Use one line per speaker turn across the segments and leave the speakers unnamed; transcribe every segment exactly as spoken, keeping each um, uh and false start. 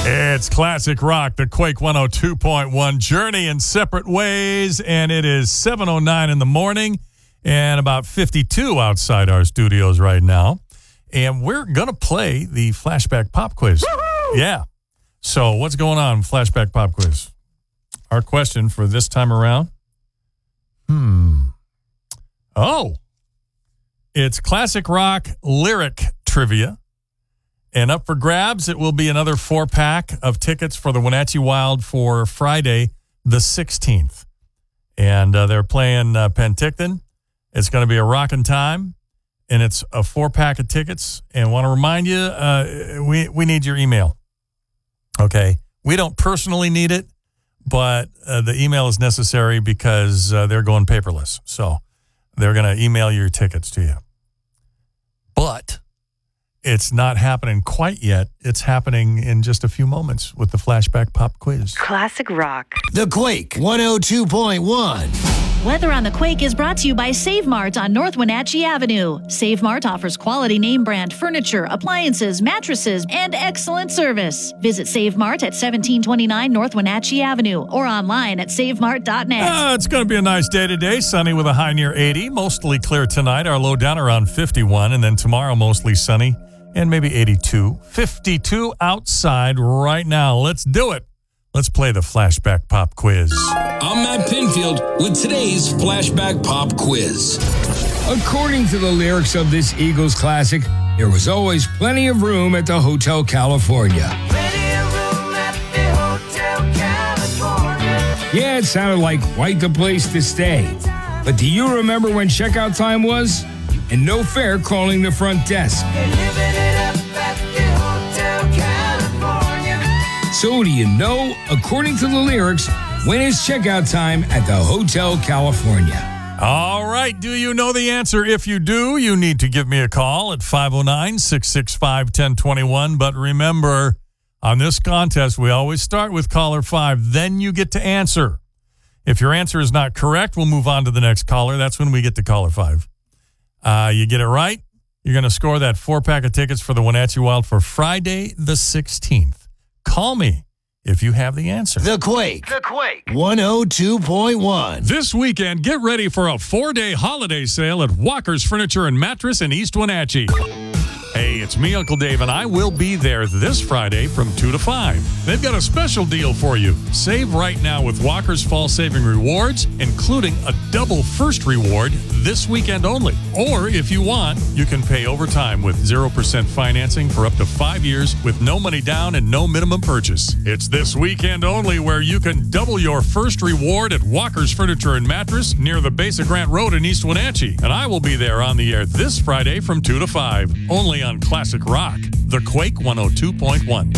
It's Classic Rock, the Quake one oh two point one Journey in Separate Ways, and it is seven oh nine in the morning and about fifty-two outside our studios right now. And we're going to play the Flashback Pop Quiz. Woo-hoo! Yeah. So what's going on, Flashback Pop Quiz? Our question for this time around? Hmm. Oh. It's Classic Rock lyric trivia. And up for grabs, it will be another four-pack of tickets for the Wenatchee Wild for Friday, the sixteenth. And uh, they're playing uh, Penticton. It's going to be a rocking time, and it's a four-pack of tickets. And want to remind you, uh, we, we need your email, okay? We don't personally need it, but uh, the email is necessary because uh, they're going paperless. So they're going to email your tickets to you. But it's not happening quite yet. It's happening in just a few moments with the Flashback Pop Quiz.
Classic Rock.
The Quake one oh two point one.
Weather on the Quake is brought to you by Save Mart on North Wenatchee Avenue. Save Mart offers quality name brand furniture, appliances, mattresses, and excellent service. Visit Save Mart at seventeen twenty-nine North Wenatchee Avenue or online at save mart dot net.
Uh, it's going to be a nice day today. Sunny with a high near eighty. Mostly clear tonight. Our low down around fifty-one. And then tomorrow mostly sunny and maybe eighty-two. fifty-two outside right now. Let's do it. Let's play the Flashback Pop Quiz.
I'm Matt Pinfield with today's Flashback Pop Quiz.
According to the lyrics of this Eagles classic, there was always plenty of room at the Hotel California.
Plenty of room at the Hotel California.
Yeah, it sounded like quite the place to stay. But do you remember when checkout time was? And no fare calling the front desk. So do you know, according to the lyrics, when is checkout time at the Hotel California?
All right. Do you know the answer? If you do, you need to give me a call at five oh nine, six six five, one oh two one. But remember, on this contest, we always start with caller five. Then you get to answer. If your answer is not correct, we'll move on to the next caller. That's when we get to caller five. Uh, you get it right, you're going to score that four-pack of tickets for the Wenatchee Wild for Friday the sixteenth. Call me if you have the answer.
The Quake. The Quake. one oh two point one.
This weekend, get ready for a four-day holiday sale at Walker's Furniture and Mattress in East Wenatchee. Hey, it's me, Uncle Dave, and I will be there this Friday from two to five. They've got a special deal for you. Save right now with Walker's Fall Saving Rewards, including a double first reward this weekend only. Or if you want, you can pay over time with zero percent financing for up to five years with no money down and no minimum purchase. It's this weekend only where you can double your first reward at Walker's Furniture and Mattress near the Base of Grant Road in East Wenatchee. And I will be there on the air this Friday from two to five, only on Classic Rock, the Quake one oh two point one.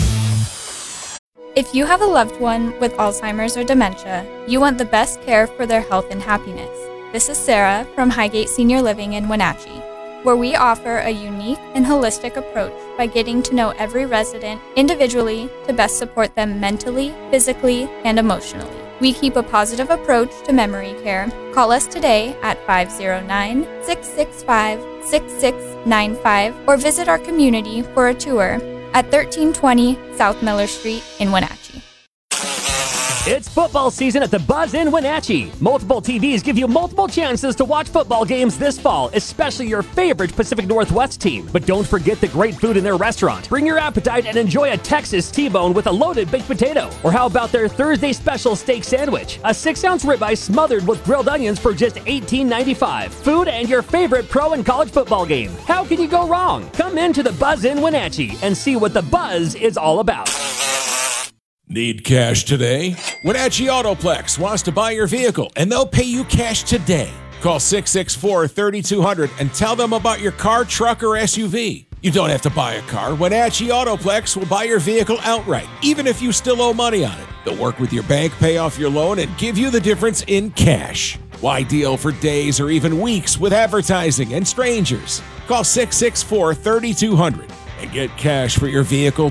If you have a loved one with Alzheimer's or dementia, you want the best care for their health and happiness. This is Sarah from Highgate Senior Living in Wenatchee, where we offer a unique and holistic approach by getting to know every resident individually to best support them mentally, physically, and emotionally. We keep a positive approach to memory care. Call us today at five oh nine, six six five, six six nine five or visit our community for a tour at thirteen twenty South Miller Street in Wenatchee.
It's football season at the Buzz in Wenatchee. Multiple T Vs give you multiple chances to watch football games this fall, especially your favorite Pacific Northwest team. But don't forget the great food in their restaurant. Bring your appetite and enjoy a Texas T-bone with a loaded baked potato. Or how about their Thursday special steak sandwich? A six-ounce ribeye smothered with grilled onions for just eighteen ninety-five. Food and your favorite pro and college football game. How can you go wrong? Come into the Buzz in Wenatchee and see what the Buzz is all about.
Need cash today? Wenatchee Autoplex wants to buy your vehicle, and they'll pay you cash today. Call six six four, three two zero zero and tell them about your car, truck, or S U V. You don't have to buy a car. Wenatchee Autoplex will buy your vehicle outright, even if you still owe money on it. They'll work with your bank, pay off your loan, and give you the difference in cash. Why deal for days or even weeks with advertising and strangers? Call six six four, three two zero zero and get cash for your vehicle